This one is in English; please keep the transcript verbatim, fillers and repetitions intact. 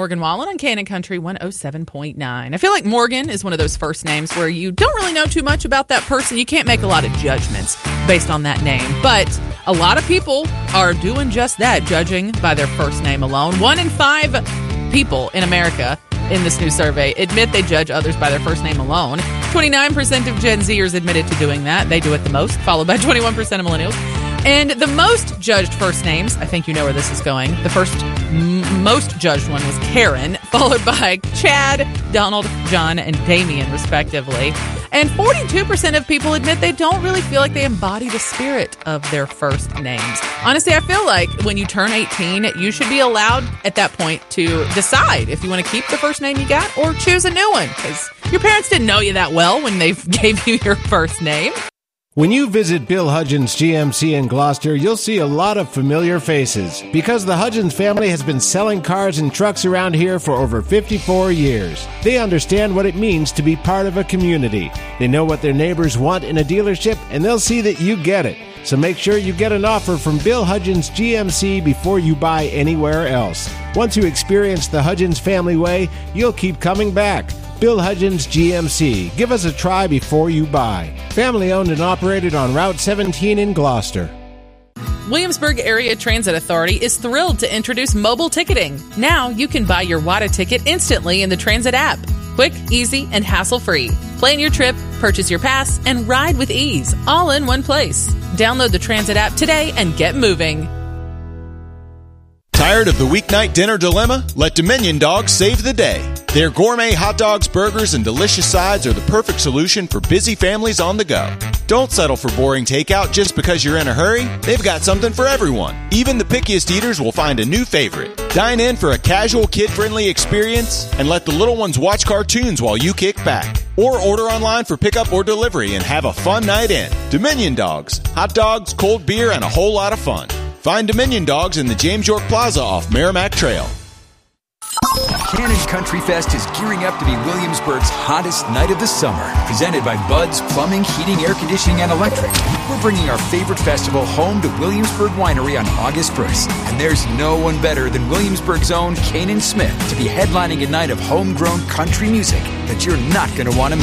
Morgan Wallen on Cannon Country one oh seven point nine. I feel like Morgan is one of those first names where you don't really know too much about that person. You can't make a lot of judgments based on that name. But a lot of people are doing just that, judging by their first name alone. One in five people in America in this new survey admit they judge others by their first name alone. twenty-nine percent of Gen Zers admitted to doing that. They do it the most, followed by twenty-one percent of millennials. And the most judged first names, I think you know where this is going. The first m- most judged one was Karen, followed by Chad, Donald, John, and Damien, respectively. And forty-two percent of people admit they don't really feel like they embody the spirit of their first names. Honestly, I feel like when you turn eighteen, you should be allowed at that point to decide if you want to keep the first name you got or choose a new one, because your parents didn't know you that well when they gave you your first name. When you visit Bill Hudgens G M C in Gloucester, you'll see a lot of familiar faces because the Hudgens family has been selling cars and trucks around here for over fifty-four years. They understand what it means to be part of a community. They know what their neighbors want in a dealership, and they'll see that you get it. So make sure you get an offer from Bill Hudgens G M C before you buy anywhere else. Once you experience the Hudgens family way, you'll keep coming back. Bill Hudgens G M C. Give us a try before you buy. Family owned and operated on Route seventeen in Gloucester. Williamsburg Area Transit Authority is thrilled to introduce mobile ticketing. Now you can buy your W A T A ticket instantly in the Transit app. Quick, easy, and hassle-free. Plan your trip, purchase your pass, and ride with ease, all in one place. Download the Transit app today and get moving. Tired of the weeknight dinner dilemma? Let Dominion Dogs save the day. Their gourmet hot dogs, burgers, and delicious sides are the perfect solution for busy families on the go. Don't settle for boring takeout just because you're in a hurry. They've got something for everyone. Even the pickiest eaters will find a new favorite. Dine in for a casual, kid-friendly experience and let the little ones watch cartoons while you kick back. Or order online for pickup or delivery and have a fun night in. Dominion Dogs. Hot dogs, cold beer, and a whole lot of fun. Find Dominion Dogs in the James York Plaza off Merrimack Trail. Cannon Country Fest is gearing up to be Williamsburg's hottest night of the summer. Presented by Bud's Plumbing, Heating, Air Conditioning, and Electric. We're bringing our favorite festival home to Williamsburg Winery on August first. And there's no one better than Williamsburg's own Kanan Smith to be headlining a night of homegrown country music that you're not going to want to miss.